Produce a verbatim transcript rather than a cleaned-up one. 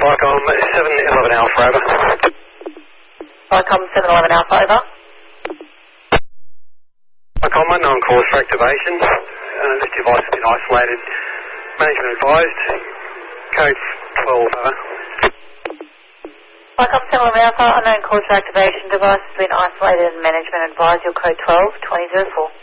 Vicom seven eleven Alpha, over. Vicom seven eleven Alpha, over. Vicom one, on course for activation. Uh, this device has been isolated. Management advised. Code twelve, over. Vicom seven eleven Alpha, unknown cause for activation. Device has been isolated and management advised. Your code twelve, twenty oh four.